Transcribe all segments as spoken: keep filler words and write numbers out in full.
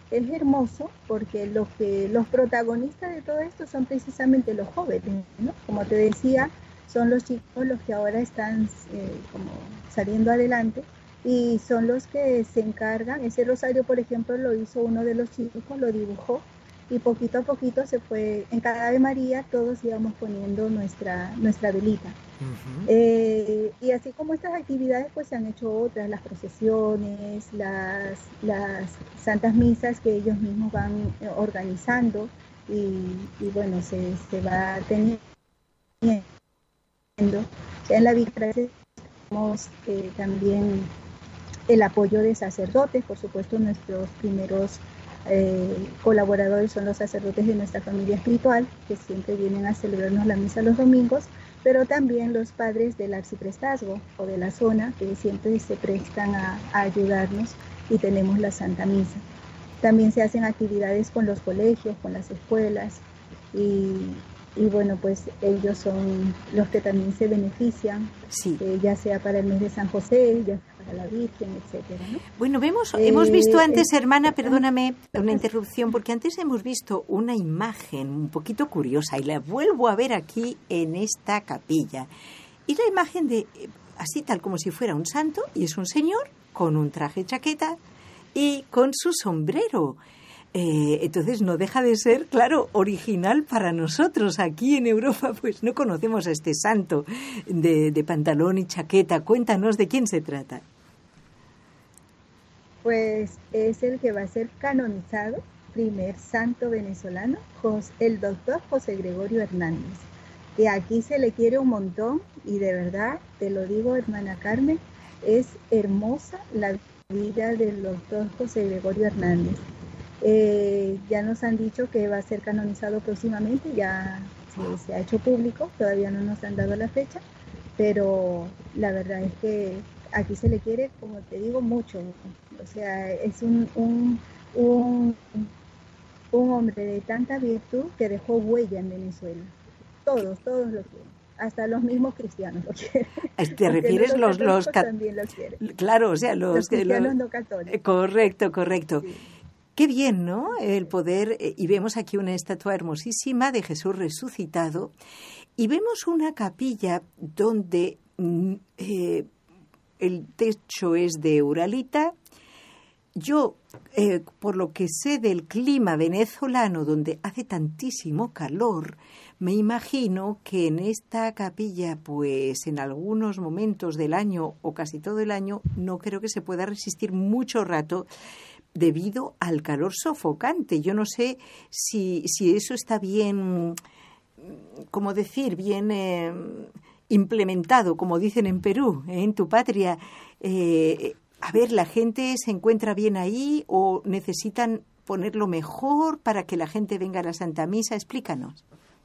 es hermoso porque lo que, los protagonistas de todo esto son precisamente los jóvenes, ¿no? Como te decía, son los chicos los que ahora están eh, como saliendo adelante y son los que se encargan. Ese rosario, por ejemplo, lo hizo uno de los chicos, lo dibujó y poquito a poquito se fue, en cada Ave María todos íbamos poniendo nuestra, nuestra velita. Uh-huh. Eh, y así como estas actividades, pues se han hecho otras, las procesiones, las, las santas misas que ellos mismos van organizando y, y bueno, se, se va teniendo. En la Vicaría tenemos eh, también el apoyo de sacerdotes, por supuesto nuestros primeros eh, colaboradores son los sacerdotes de nuestra familia espiritual, que siempre vienen a celebrarnos la misa los domingos, pero también los padres del arciprestazgo o de la zona, que siempre se prestan a, a ayudarnos y tenemos la Santa Misa. También se hacen actividades con los colegios, con las escuelas y, y bueno, pues ellos son los que también se benefician, sí. eh, ya sea para el mes de San José, ya sea para la Virgen, etcétera, ¿no? Bueno, vemos, eh, hemos visto antes, eh, hermana, perdóname una interrupción, porque antes hemos visto una imagen un poquito curiosa y la vuelvo a ver aquí en esta capilla. Y la imagen de, así tal como si fuera un santo, y es un señor con un traje chaqueta y con su sombrero. Eh, entonces no deja de ser, claro, original para nosotros. Aquí en Europa pues no conocemos a este santo de, de pantalón y chaqueta. Cuéntanos de quién se trata. Pues es el que va a ser canonizado, primer santo venezolano, el doctor José Gregorio Hernández. Que aquí se le quiere un montón y de verdad, te lo digo, hermana Carmen, es hermosa la vida del doctor José Gregorio Hernández. Eh, ya nos han dicho que va a ser canonizado próximamente, ya se, se ha hecho público, todavía no nos han dado la fecha, pero la verdad es que aquí se le quiere, como te digo, mucho. O sea, es un, un, un, un hombre de tanta virtud que dejó huella en Venezuela. Todos, todos lo quieren. Hasta los mismos cristianos lo quieren. ¿Te refieres los los, los también lo quieren? Claro, o sea, los, los cristianos los, no católicos. Correcto, correcto. Sí. Qué bien, ¿no? El poder, eh, y vemos aquí una estatua hermosísima de Jesús resucitado, y vemos una capilla donde eh, el techo es de uralita. Yo, eh, por lo que sé del clima venezolano, donde hace tantísimo calor, me imagino que en esta capilla, pues en algunos momentos del año, o casi todo el año, no creo que se pueda resistir mucho rato, debido al calor sofocante. Yo no sé si, si eso está bien, ¿cómo decir?, bien eh, implementado, como dicen en Perú, ¿eh? En tu patria. Eh, a ver, ¿la gente se encuentra bien ahí o necesitan ponerlo mejor para que la gente venga a la Santa Misa? Explícanos.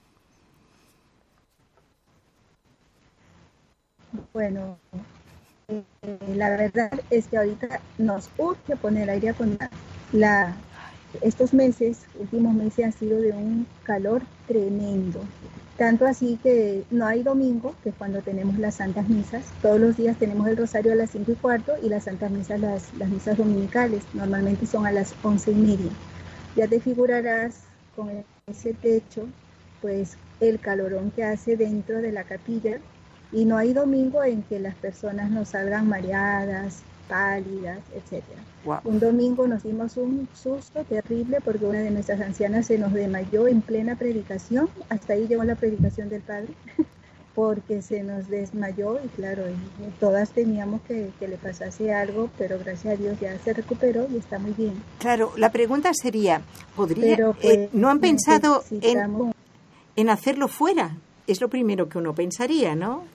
Bueno, Eh, la verdad es que ahorita nos urge poner aire acondicionado. La, estos meses, últimos meses, han sido de un calor tremendo. Tanto así que no hay domingo, que es cuando tenemos las santas misas. Todos los días tenemos el rosario a las cinco y cuarto y las santas misas, las, las misas dominicales, normalmente son a las once y media. Ya te figurarás con ese techo, pues el calorón que hace dentro de la capilla. Y no hay domingo en que las personas no salgan mareadas, pálidas, etcétera. Wow. Un domingo nos dimos un susto terrible porque una de nuestras ancianas se nos desmayó en plena predicación. Hasta ahí llegó la predicación del padre, porque se nos desmayó y claro, todas temíamos que, que le pasase algo, pero gracias a Dios ya se recuperó y está muy bien. Claro, la pregunta sería, ¿podría, pero, pues, eh, ¿no han pensado en, en hacerlo fuera? Es lo primero que uno pensaría, ¿no?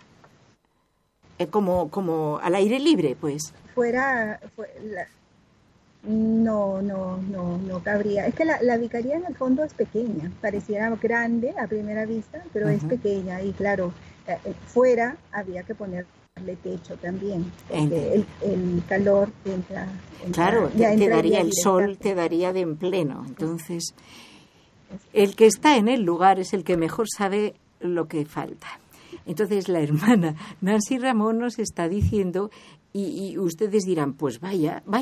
Como, como al aire libre, pues. Fuera, fuera la, no, no, no, no cabría. Es que la, la vicaría en el fondo es pequeña, pareciera grande a primera vista, pero uh-huh. es pequeña y claro, eh, fuera había que ponerle techo también, porque el, el calor entra. entra claro, te, te daría el sol, te daría de en pleno. Entonces, el que está en el lugar es el que mejor sabe lo que falta. Entonces la hermana Nancy Ramón nos está diciendo, y, y ustedes dirán, pues vaya, vaya.